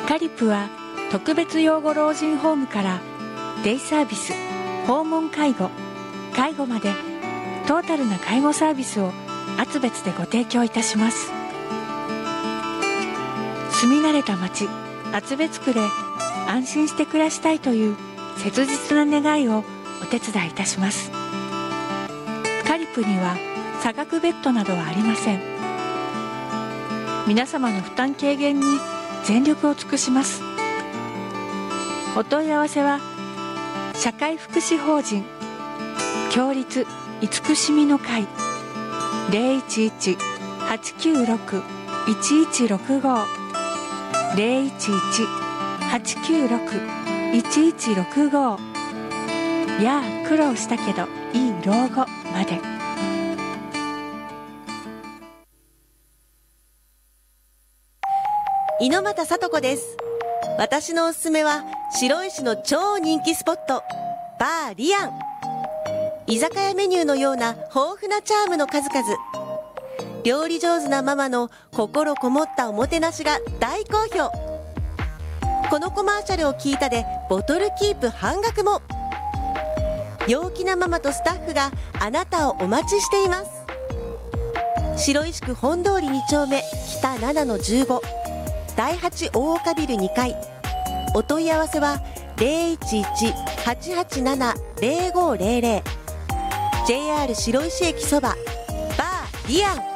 カリプは特別養護老人ホームからデイサービス、訪問介護、介護までトータルな介護サービスを厚別でご提供いたします。住み慣れた町厚別区で安心して暮らしたいという切実な願いをお手伝いいたします。カリプには差額ベッドなどはありません。皆様の負担軽減に全力を尽くします。お問い合わせは社会福祉法人共立慈しみの会 011-896-1165 011-896-1165 やあ苦労したけどいい老後まで。 猪俣さと子です。私のおすすめは白石の超人気スポットバーリアン。居酒屋メニューのような豊富なチャームの数々、料理上手なママの心こもったおもてなしが大好評。このコマーシャルを聞いたでボトルキープ半額も。陽気なママとスタッフがあなたをお待ちしています。白石区本通り2丁目北7-15第8大岡ビル2階。お問い合わせは 011-887-0500 JR 白石駅そばバーリアン。